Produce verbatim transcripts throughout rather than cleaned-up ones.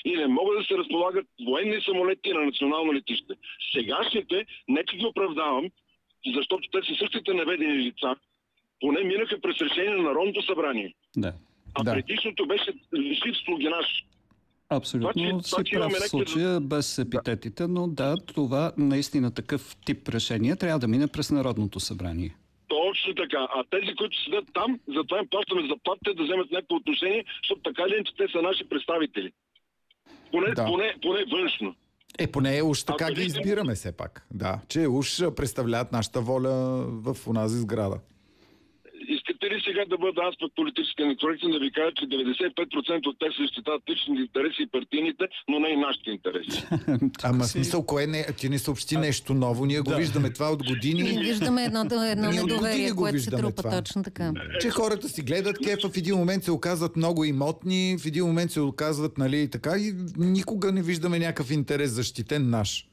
и не могат да се разполагат военни самолети на национално летище. Сегашните, нека ги оправдавам, защото те са същите наведени лица, поне минаха през решение на Народното събрание. Да. А да. предишното беше лишив слугинаж. Абсолютно това, че, си това, че прав в някакъв... случая, без епитетите, но да, това наистина такъв тип решение трябва да мине през Народното събрание. Точно така. А тези, които седят там, затова им плащаме заплатите да вземат някакво отношение, защото така ли, че те са наши представители. Поне, да. поне, поне външно. Е, поне уж така а, ги избираме все пак. Да, че уж представляват нашата воля в онази сграда. Искате ли сега да бъда аз пък политически некоректен да ви кажа, че деветдесет и пет процента от тях се защитават личните интереси и партийните, но не и нашите интереси? Ама смисъл, кое не, ти не съобщи нещо ново, ние го да. виждаме това от години. Ние виждаме едно, едно Ние от недоверие, години го което се виждаме трупа това. точно така. Че хората си гледат кефа, в един момент се оказват много имотни, в един момент се оказват, нали, и така, и никога не виждаме някакъв интерес защитен наш.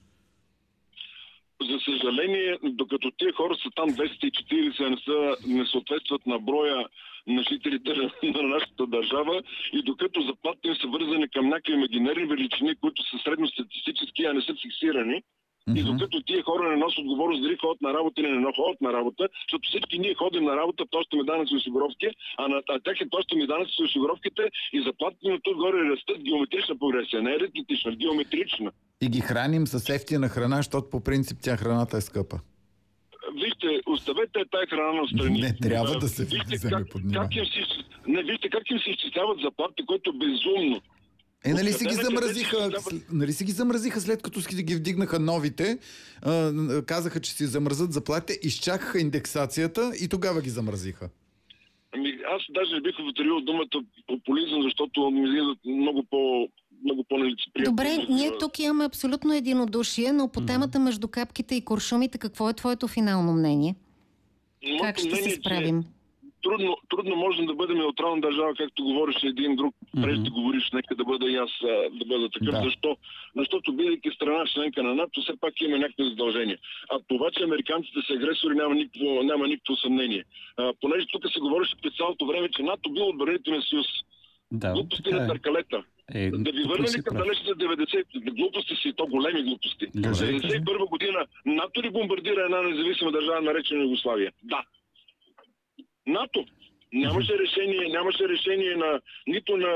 За съжаление, докато тия хора са там двеста и четиридесет, не, са, не съответстват на броя на жителите на нашата държава и докато заплатите им са вързани към някакви имагинерни величини, които са средностатистически, а не са фиксирани, mm-hmm. и докато тия хора не носят отговорност дали ходят на работа или не ходят на работа, защото всички ние ходим на работа, плащаме данъци и осигуровки, а на а тях е плащаме данъци и осигуровките и заплатите на тук горе растат геометрична прогресия, не е аритметична, геометрична. И ги храним с ефтина храна, защото по принцип тя храната е скъпа. Вижте, оставете тая храна на страни. Не трябва да се вземе под внимание. Не, вижте как им се изчисляват заплати, което е безумно. Е, нали си ги замразиха, нали си ги замразиха след като си ги вдигнаха новите, а, казаха, че си замръзат заплатите, изчакаха индексацията и тогава ги замразиха. Ами, аз даже не бих повторил думата популизъм, защото ми изглеждат много по много по-нелицеприятно. Добре, ние тук имаме абсолютно единодушие, но по темата между капките и куршумите, какво е твоето финално мнение? Моето как ще мнение, се справим? Трудно, трудно можем да бъдем неутрална държава, както говореше един друг. Mm-hmm. Прежде говориш, нека да бъда и аз да бъда такъв. Да. Защо? Защото, бидейки страна членка на НАТО, все пак има някакви задължения. А това, че американците са агресори, няма никакво, няма никакво съмнение. А, понеже тук се говореше през цялото време, че НАТО бил отбранителен съюз. Да, глупости на търкалета. Е, да ви върнали към далечните деветдесет глупости си, то големи глупости. деветдесет и първа година НАТО ли бомбардира една независима държава, наречена Югославия? Да. НАТО. Нямаше решение, нямаше решение на нито на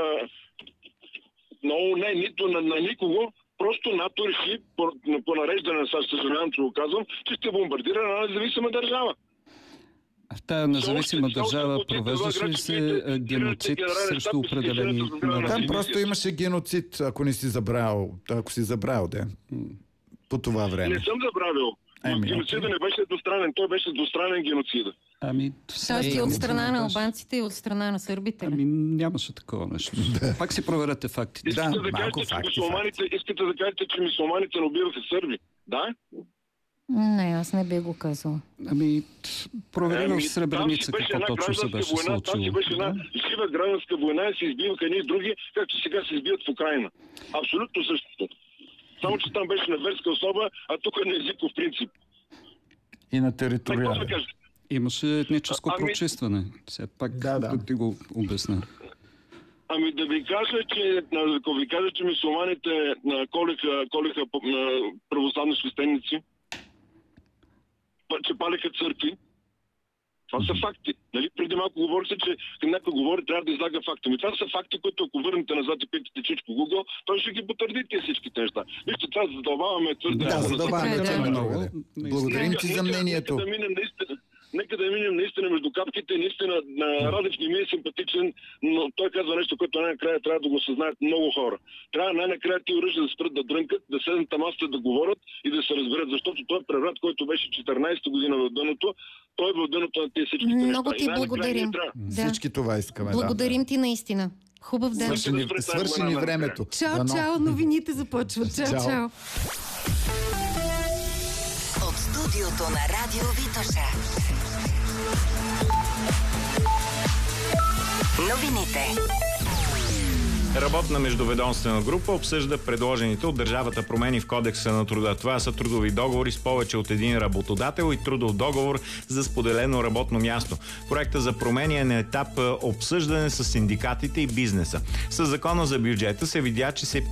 на ООН, нито на, на никого. Просто НАТО реши по, по нареждане на САЩ, съжалявам, че го казвам, че ще бомбардира една независима държава. В тая независима държава провеждаше ли се геноцид срещу определени народи? Там просто имаше геноцид, ако не си забравил, ако си забравил, да. По това време. Не съм забравил. Ами, геноцида okay. не беше двустранен, той беше двустранен геноцид. Ами, Тоест и от страна на албанците и от страна на сърбите. Ами нямаше такова нещо. Да. Пак си проверете фактите. Искате Да, да, малко кажете, факти, че мусулманите, искате да кажете, че мусулманите не убиваха сърби? Да? Не, аз не би го казала. Ами, проверено ами, в Сребреница какво точно се беше война, случило. Там си беше една жива гражданска война и се избиваха едни и други, както сега се избиват в Украйна. Абсолютно същото. Само, че там беше на верска особа, а тук е на езиков принцип. И на териториален. Имаше етническо ами... прочистване. Сега пак да, да. да ти го обясня. Ами да ви кажа, че ако ви кажа, че мюсюлманите колеха, колеха православни свещеници, че палиха църкви, това са факти. Нали? Преди малко говорите, че към някой говори, трябва да излага факти. Но това са факти, които ако върнете назад и питате Чичко Google, той ще ги потвърди тези всичките неща. Вижте, това задълбаваме твърде. Да, задълбаваме твърде много. Благодарим ти за мнението. Нека да минем наистина. Нека да минем наистина между капките. Наистина на Радев не ми е симпатичен, но той казва нещо, което най-накрая трябва да го съзнаят много хора. Трябва най-накрая ти оръжия да спрат да дрънкат, да седнат на масата да говорят и да се разберат, защото той преврат, който беше четиринадесета година в дъното, той е в дъното на тези всичките неща. Много ти благодарим. Да. Всички това искаме. Благодарим да. ти наистина. Хубав ден. Свърши ни, свърши ни времето. Чао, Дано. чао, новините започват. Чао, чао. чао. От студиото на Радио Витоша. Новините. Работна междуведомствена група обсъжда предложените от държавата промени в Кодекса на труда. Това са трудови договори с повече от един работодател и трудов договор за споделено работно място. Проекта за промени е на етап обсъждане с синдикатите и бизнеса. С закона за бюджета се видя, че се